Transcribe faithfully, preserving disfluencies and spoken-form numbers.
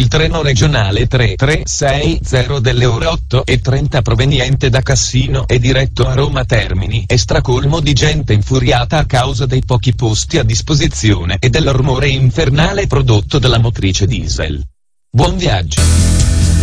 treno regionale tre tre sei zero delle ore otto e trenta proveniente da Cassino e diretto a Roma Termini è stracolmo di gente infuriata a causa dei pochi posti a disposizione e del rumore infernale prodotto dalla motrice diesel. Buon viaggio!